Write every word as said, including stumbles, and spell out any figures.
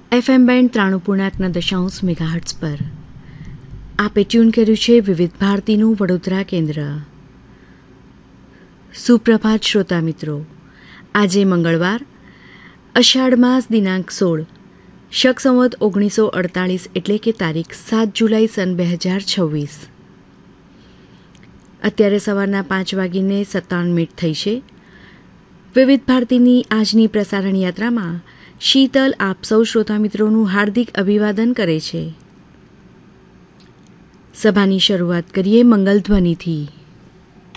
FM band ત્રાણું પૂર્ણાંકના દશાંશ megahertz પર આપે ટ્યુન કર્યું છે વિવિધ ભારતીનું વડોદરા કેન્દ્ર. સુપ્રભાત શ્રોતા મિત્રો. આજે મંગળવાર, અષાઢ માસ દિનાંક સોળ, શક સંવત ઓગણીસો અડતાળીસ એટલે કે તારીખ સાત જુલાઈ સન બે હજાર છવ્વીસ. અત્યારે સવારના પાંચ વાગીને સત્તાવન મિનિટ થઈ છે. વિવિધ ભારતીની આજની પ્રસારણ યાત્રામાં શીતલ આપ સૌ શ્રોતા મિત્રોનું હાર્દિક અભિવાદન કરે છે. સભાની શરૂઆત કરીએ મંગલધ્વનિથી.